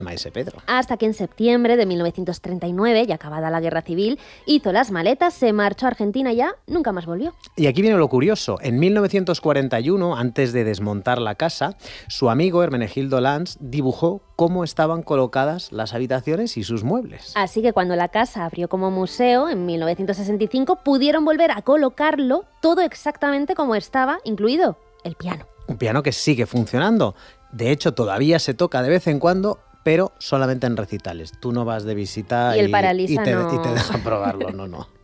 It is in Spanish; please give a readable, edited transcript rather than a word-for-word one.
Maese Pedro. Hasta que en septiembre de 1939, ya acabada la guerra civil, hizo las maletas, se marchó a Argentina y ya nunca más volvió. Y aquí viene lo curioso. En 1941, antes de desmontar la casa, su amigo Hermenegildo Lanz dibujó cómo estaban colocadas las habitaciones y sus muebles. Así que cuando la casa abrió como museo en 1965, pudieron volver a colocarlo todo exactamente como estaba, incluido el piano. Un piano que sigue funcionando. De hecho, todavía se toca de vez en cuando, pero solamente en recitales. Tú no vas de visita Y el Paralisa te no. dejan probarlo, no.